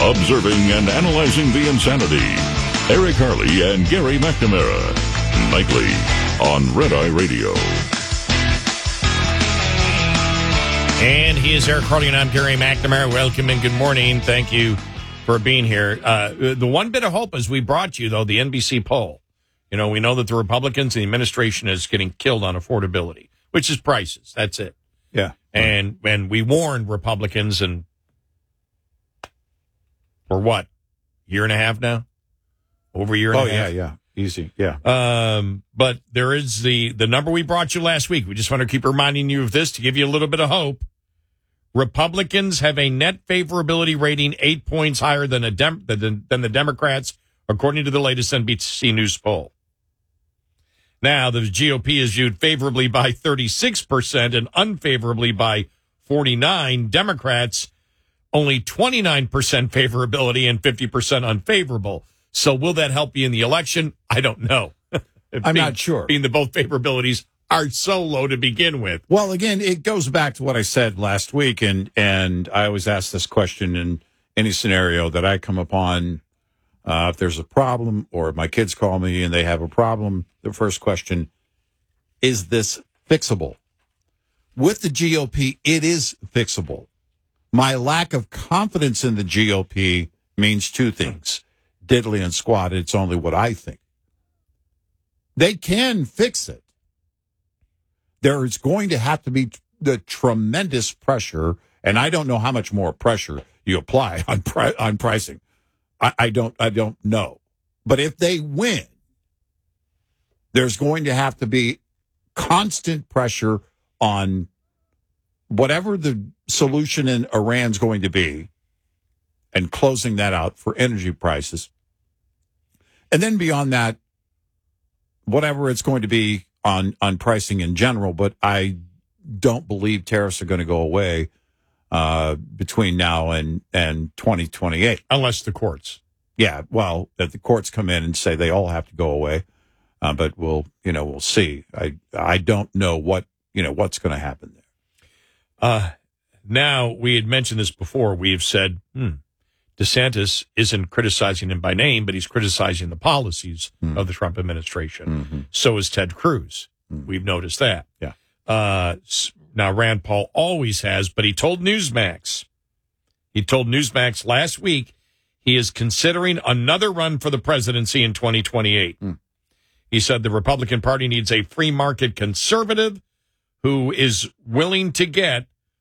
Observing and analyzing the insanity. Eric Harley and Gary McNamara. Nightly on Red Eye Radio. And he is Eric Harley, and I'm Gary McNamara. Welcome and good morning. Thank you for being here. The one bit of hope is we brought you, though, the NBC poll. You know, we know that the Republicans and the administration is getting killed on affordability, which is prices. That's it. Yeah. And we warned Republicans, and for what, year and a half now? Over a year and a half? Oh, yeah. Easy, yeah. But there is the number we brought you last week. We just want to keep reminding you of this to give you a little bit of hope. Republicans have a net favorability rating 8 points higher than the Democrats, according to the latest NBC News poll. Now, the GOP is viewed favorably by 36% and unfavorably by 49%. Democrats, only 29% favorability and 50% unfavorable. So will that help you in the election? I don't know. I'm not sure. Being that both favorabilities are so low to begin with. Well, again, it goes back to what I said last week, and I always ask this question in any scenario that I come upon. If there's a problem or my kids call me and they have a problem, the first question, is this fixable? With the GOP, it is fixable. My lack of confidence in the GOP means two things. Diddly and squat, it's only what I think. They can fix it. There is going to have to be the tremendous pressure, and I don't know how much more pressure you apply on pricing. I don't know. But if they win, there's going to have to be constant pressure on whatever the solution in Iran's going to be and closing that out for energy prices. And then beyond that, whatever it's going to be on pricing in general, but I don't believe tariffs are going to go away between now and 2028. Unless the courts. Yeah, well, that the courts come in and say they all have to go away, but we'll see. I don't know what's going to happen there. Now, we had mentioned this before. We have said, DeSantis isn't criticizing him by name, but he's criticizing the policies of the Trump administration. Mm-hmm. So is Ted Cruz. We've noticed that. Yeah. Now, Rand Paul always has, but he told Newsmax last week he is considering another run for the presidency in 2028. He said the Republican Party needs a free market conservative who is willing to get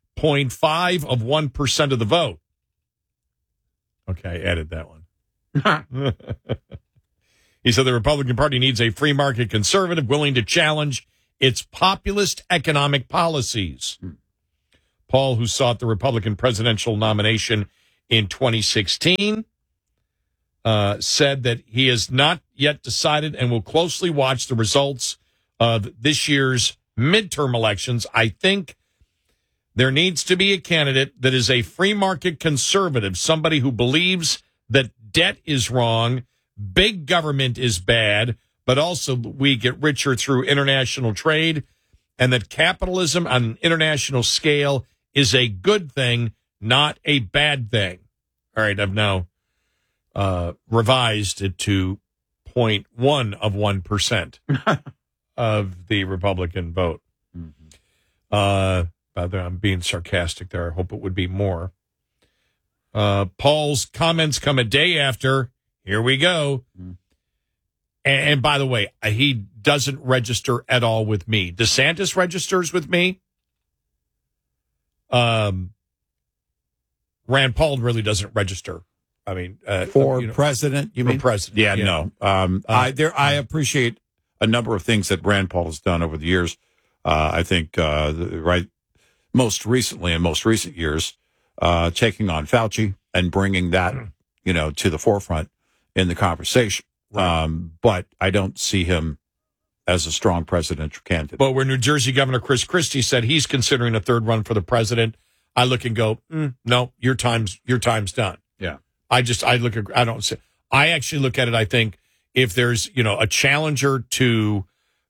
0.5% of the vote. Okay, I added that one. He said the Republican Party needs a free market conservative willing to challenge its populist economic policies. Paul, who sought the Republican presidential nomination in 2016, said that he has not yet decided and will closely watch the results of this year's midterm elections. I think there needs to be a candidate that is a free market conservative, somebody who believes that debt is wrong, big government is bad, but also we get richer through international trade, and that capitalism on an international scale is a good thing, not a bad thing. All right, I've now revised it to 0.1% of the Republican vote. I'm being sarcastic there. I hope it would be more. Paul's comments come a day after. Here we go. And by the way, he doesn't register at all with me. DeSantis registers with me. Rand Paul really doesn't register. I mean, for president, you mean? For president. Yeah, no. I appreciate a number of things that Rand Paul has done over the years. I think, most recently, in most recent years, taking on Fauci and bringing that, to the forefront in the conversation. Right. But I don't see him as a strong presidential candidate. But where New Jersey Governor Chris Christie said he's considering a third run for the president, I look and go, no, your time's done. Yeah. I actually look at it. I think if there's, a challenger to,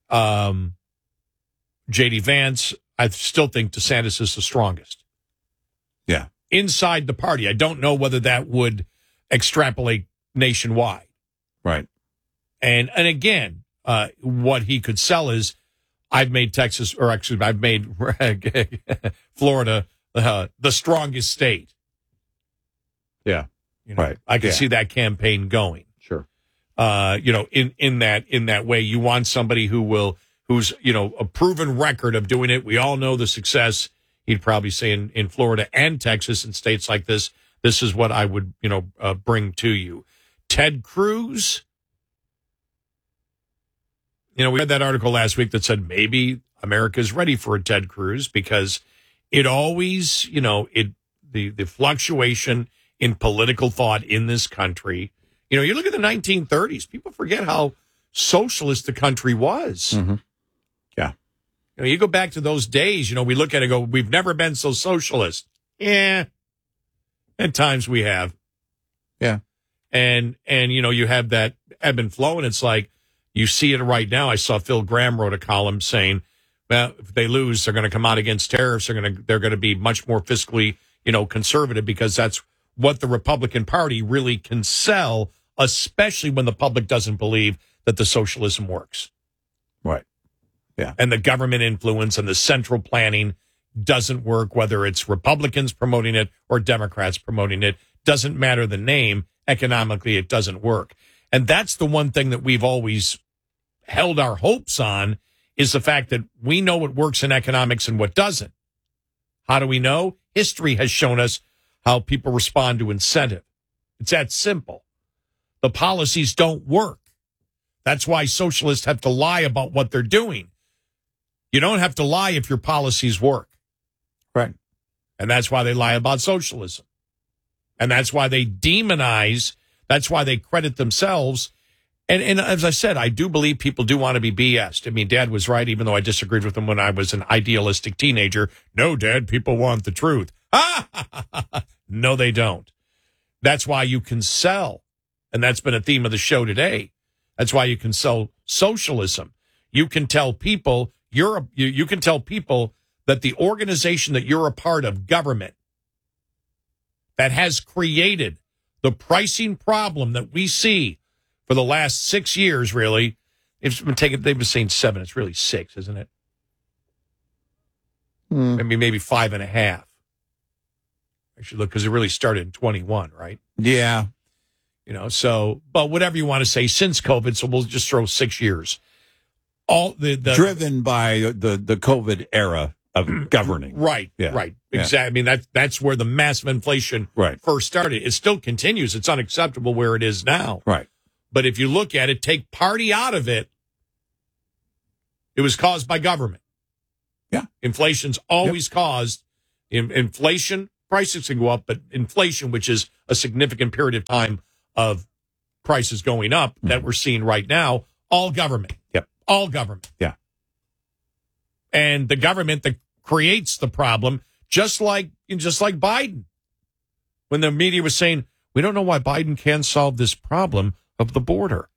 J.D. Vance, I still think DeSantis is the strongest. Yeah. Inside the party. I don't know whether that would extrapolate nationwide. Right. And again, what he could sell is, I've made Texas, or actually, I've made Florida the strongest state. Yeah. Right. I can see that campaign going. Sure. In that way, you want somebody who's a proven record of doing it. We all know the success. He'd probably say in Florida and Texas and states like this, this is what I would, bring to you. Ted Cruz. We read that article last week that said maybe America's ready for a Ted Cruz because it always, the fluctuation in political thought in this country. You look at the 1930s, people forget how socialist the country was. Mm-hmm. Yeah. You go back to those days, we look at it and go, we've never been so socialist. Yeah. At times we have. Yeah. And you have that ebb and flow, and it's like, you see it right now. I saw Phil Graham wrote a column saying, well, if they lose, they're going to come out against tariffs. They're going to be much more fiscally, conservative because that's what the Republican Party really can sell, especially when the public doesn't believe that the socialism works. Right. Yeah. And the government influence and the central planning doesn't work, whether it's Republicans promoting it or Democrats promoting it. Doesn't matter the name. Economically, it doesn't work. And that's the one thing that we've always held our hopes on, is the fact that we know what works in economics and what doesn't. How do we know? History has shown us how people respond to incentive. It's that simple. The policies don't work. That's why socialists have to lie about what they're doing. You don't have to lie if your policies work. Right. And that's why they lie about socialism. And that's why they demonize, that's why they credit themselves. And as I said, I do believe people do want to be BS'd. I mean, Dad was right, even though I disagreed with him when I was an idealistic teenager. No, Dad, people want the truth. No, they don't. That's why you can sell. And that's been a theme of the show today. That's why you can sell socialism. You can tell people you can tell people that the organization that you're a part of, government, that has created the pricing problem that we see for the last 6 years, really. They've been saying 7. It's really 6, isn't it? Maybe 5.5. Actually, look, because it really started in 21, right? Yeah. But whatever you want to say, since COVID, so we'll just throw 6 years. All the driven by the COVID era of governing. Right, yeah. Right. Exactly. I mean, that's where the massive inflation first started. It still continues. It's unacceptable where it is now. Right. But if you look at it, take party out of it, it was caused by government. Yeah. Inflation's always caused. Inflation, prices can go up, but inflation, which is a significant period of time of prices going up that we're seeing right now, all government. Yep. All government. Yeah. And the government that creates the problem, just like Biden. When the media was saying, we don't know why Biden can't solve this problem of the border.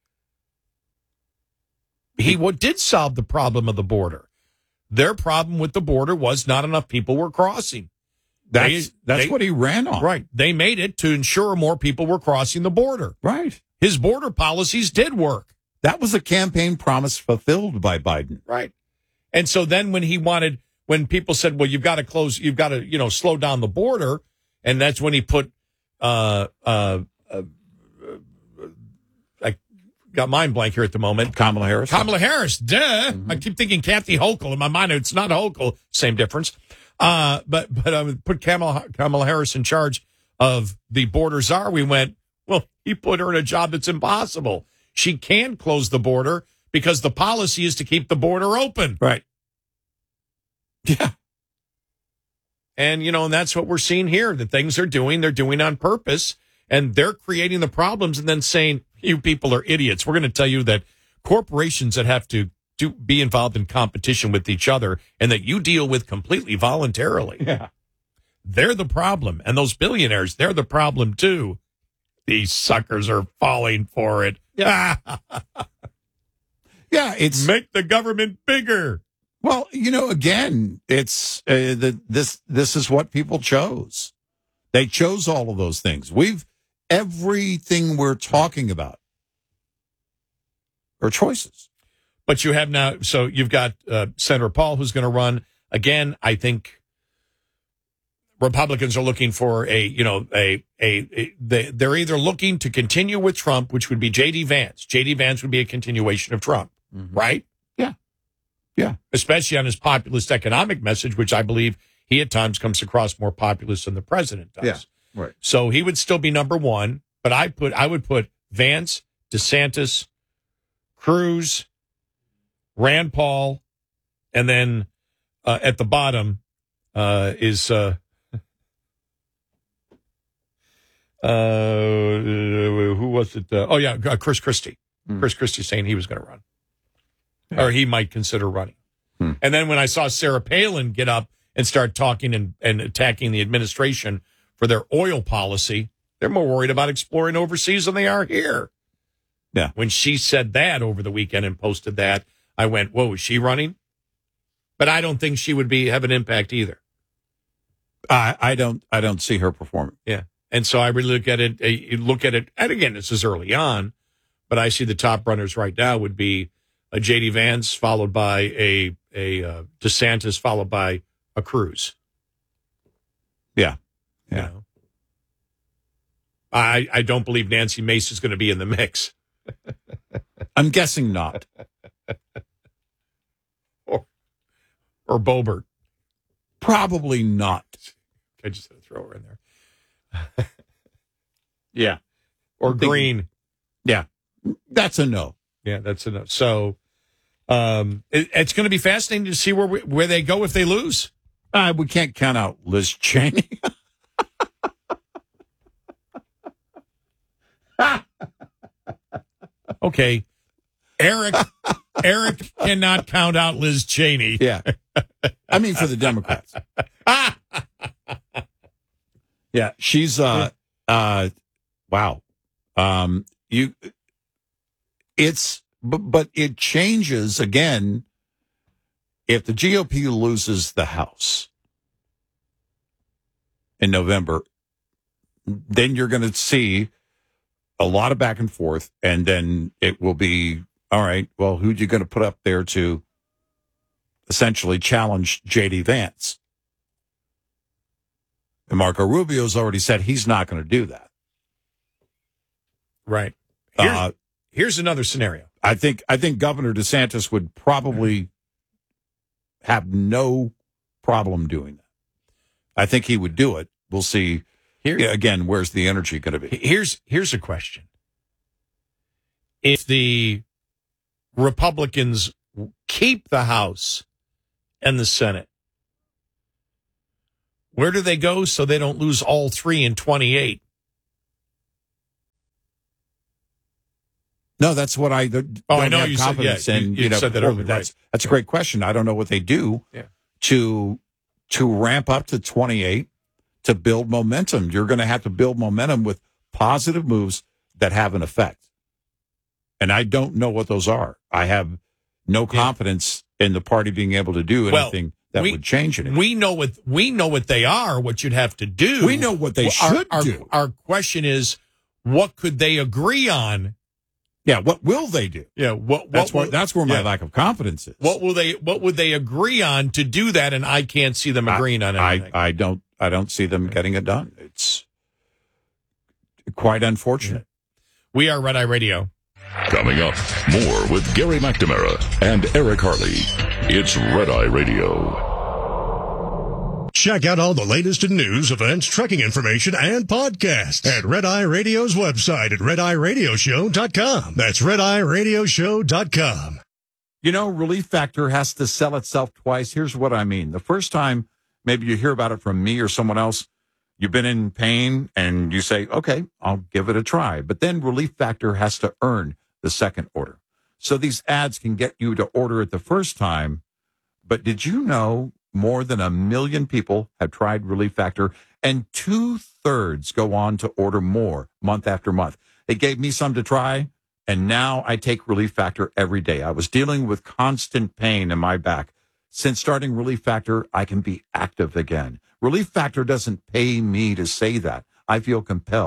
He did solve the problem of the border. Their problem with the border was not enough people were crossing. That's what he ran on. Right. They made it to ensure more people were crossing the border. Right. His border policies did work. That was a campaign promise fulfilled by Biden. Right. And so then when people said, well, you've got to slow down the border. And that's when he put, I got mind blank here at the moment. Kamala Harris. Duh. Mm-hmm. I keep thinking Kathy Hochul in my mind. It's not Hochul. Same difference. But put Kamala Harris in charge of the border czar. We went, well, he put her in a job that's impossible. She can close the border because the policy is to keep the border open. Right. Yeah. And, and that's what we're seeing here. The things they're doing on purpose. And they're creating the problems and then saying, you people are idiots. We're going to tell you that corporations that have to be involved in competition with each other and that you deal with completely voluntarily. Yeah. They're the problem. And those billionaires, they're the problem too. These suckers are falling for it. Yeah. Yeah. It's make the government bigger. Well, again, it's this is what people chose. They chose all of those things. everything we're talking about are choices. But you have now, so you've got Senator Paul who's going to run. Again, I think Republicans are looking for they're either looking to continue with Trump, which would be J.D. Vance. J.D. Vance would be a continuation of Trump, right? Yeah. Yeah. Especially on his populist economic message, which I believe he at times comes across more populist than the president does. Yeah. Right. So he would still be number one, but I would put Vance, DeSantis, Cruz, Rand Paul, and then at the bottom is who was it? Chris Christie. Chris Christie saying he was going to run, or he might consider running. And then when I saw Sarah Palin get up and start talking and attacking the administration for their oil policy, they're more worried about exploring overseas than they are here. Yeah. When she said that over the weekend and posted that, I went, whoa, is she running? But I don't think she would have an impact either. I don't see her performing. Yeah. And so I really look at it, and again, this is early on, but I see the top runners right now would be a J.D. Vance, followed by a DeSantis, followed by a Cruz. Yeah. You know? I don't believe Nancy Mace is going to be in the mix. I'm guessing not. Or Boebert. Probably not. I just had to throw her in there. Yeah. Or Green. Yeah. That's a no. Yeah, that's enough. So it's going to be fascinating to see where they go if they lose. We can't count out Liz Cheney. Okay. Eric cannot count out Liz Cheney. Yeah. I mean, for the Democrats. Yeah. She's, wow. But it changes again if the GOP loses the House in November. Then you're going to see a lot of back and forth, and then it will be, all right, well, who are you going to put up there to essentially challenge J.D. Vance? And Marco Rubio's already said he's not going to do that. Right. Here's another scenario. I think Governor DeSantis would probably have no problem doing that. I think he would do it. We'll see. Again, where's the energy going to be? Here's a question. If the Republicans keep the House and the Senate, where do they go so they don't lose all three in 28? No, that's what I don't have confidence in. You said that earlier. That's a great question. I don't know what they do to ramp up to 28 to build momentum. You're going to have to build momentum with positive moves that have an effect. And I don't know what those are. I have no confidence in the party being able to do anything that would change it. We know what they are, what you'd have to do. We know what they should do. Our question is, what could they agree on? Yeah, what will they do? Yeah, that's where my lack of confidence is. What would they agree on to do that? And I can't see them agreeing on anything. I don't see them getting it done. It's quite unfortunate. We are Red Eye Radio. Coming up, more with Gary McNamara and Eric Harley. It's Red Eye Radio. Check out all the latest in news, events, trucking information, and podcasts at Red Eye Radio's website at RedEyeRadioshow.com. That's RedEyeRadioshow.com. You know, Relief Factor has to sell itself twice. Here's what I mean. The first time, maybe you hear about it from me or someone else, you've been in pain and you say, okay, I'll give it a try. But then Relief Factor has to earn the second order. So these ads can get you to order it the first time. But did you know more than 1 million people have tried Relief Factor and 2/3 go on to order more month after month? They gave me some to try, and now I take Relief Factor every day. I was dealing with constant pain in my back. Since starting Relief Factor, I can be active again. Relief Factor doesn't pay me to say that. I feel compelled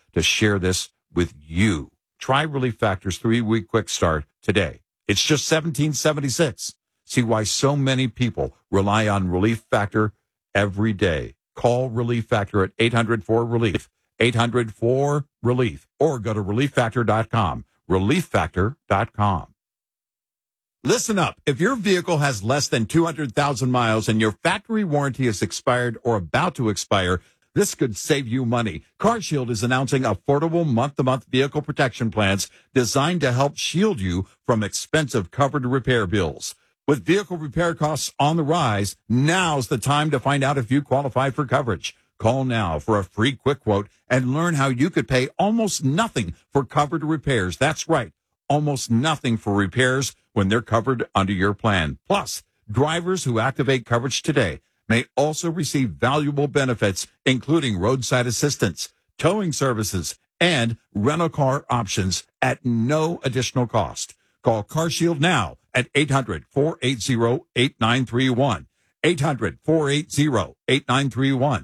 to share this with you. Try Relief Factor's 3-week quick start today. It's just $17.76. See why so many people rely on Relief Factor every day. Call Relief Factor at 800-4RELIEF, 800-4RELIEF, or go to relieffactor.com, relieffactor.com. Listen up. If your vehicle has less than 200,000 miles and your factory warranty is expired or about to expire, this could save you money. CarShield is announcing affordable month-to-month vehicle protection plans designed to help shield you from expensive covered repair bills. With vehicle repair costs on the rise, now's the time to find out if you qualify for coverage. Call now for a free quick quote and learn how you could pay almost nothing for covered repairs. That's right, almost nothing for repairs when they're covered under your plan. Plus, drivers who activate coverage today may also receive valuable benefits, including roadside assistance, towing services, and rental car options at no additional cost. Call CarShield now at 800-480-8931. 800-480-8931.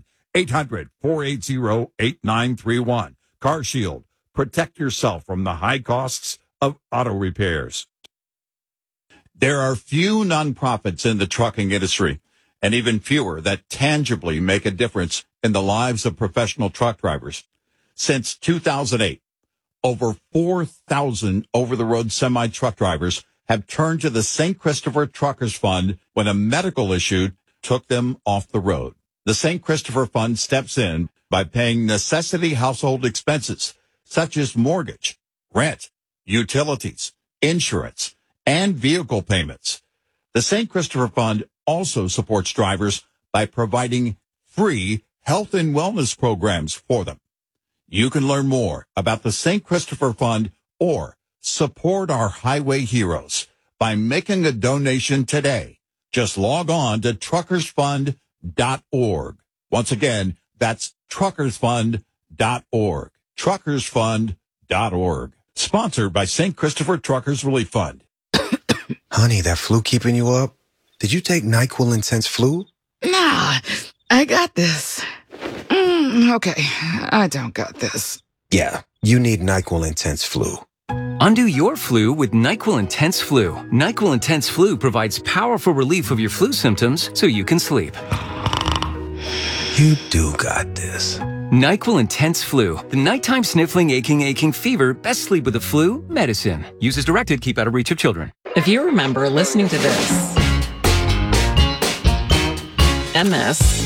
800-480-8931. CarShield. Protect yourself from the high costs of auto repairs. There are few nonprofits in the trucking industry, and even fewer that tangibly make a difference in the lives of professional truck drivers. Since 2008, over 4,000 over-the-road semi-truck drivers have turned to the St. Christopher Truckers Fund when a medical issue took them off the road. The St. Christopher Fund steps in by paying necessity household expenses, such as mortgage, rent, utilities, insurance, and vehicle payments. The St. Christopher Fund also supports drivers by providing free health and wellness programs for them. You can learn more about the St. Christopher Fund or support our highway heroes by making a donation today. Just log on to truckersfund.org. Once again, that's truckersfund.org. Truckersfund.org. Sponsored by St. Christopher Truckers Relief Fund. Honey, that flu keeping you up? Did you take NyQuil Intense Flu? Nah, I got this. Okay, I don't got this. Yeah, you need NyQuil Intense Flu. Undo your flu with NyQuil Intense Flu. NyQuil Intense Flu provides powerful relief of your flu symptoms so you can sleep. You do got this. NyQuil Intense Flu. The nighttime sniffling, aching fever. Best sleep with the flu medicine. Use as directed. Keep out of reach of children. If you remember listening to this, MS,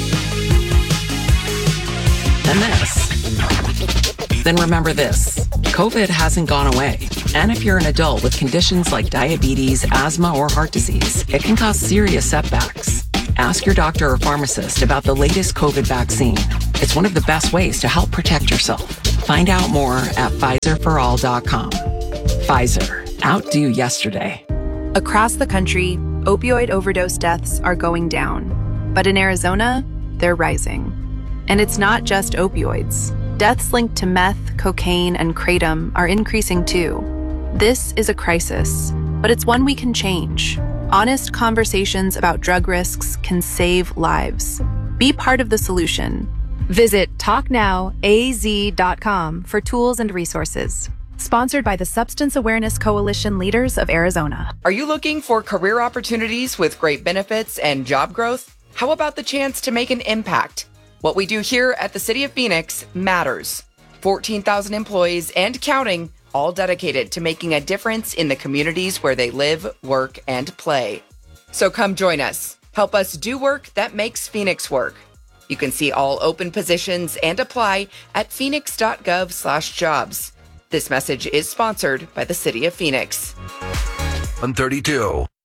then remember this. COVID hasn't gone away. And if you're an adult with conditions like diabetes, asthma, or heart disease, it can cause serious setbacks. Ask your doctor or pharmacist about the latest COVID vaccine. It's one of the best ways to help protect yourself. Find out more at PfizerForAll.com. Pfizer. Outdo yesterday. Across the country, opioid overdose deaths are going down. But in Arizona, they're rising. And it's not just opioids. Deaths linked to meth, cocaine, and kratom are increasing too. This is a crisis, but it's one we can change. Honest conversations about drug risks can save lives. Be part of the solution. Visit TalkNowAZ.com for tools and resources. Sponsored by the Substance Awareness Coalition Leaders of Arizona. Are you looking for career opportunities with great benefits and job growth? How about the chance to make an impact? What we do here at the City of Phoenix matters. 14,000 employees and counting, all dedicated to making a difference in the communities where they live, work, and play. So come join us. Help us do work that makes Phoenix work. You can see all open positions and apply at phoenix.gov/jobs. This message is sponsored by the City of Phoenix. 132.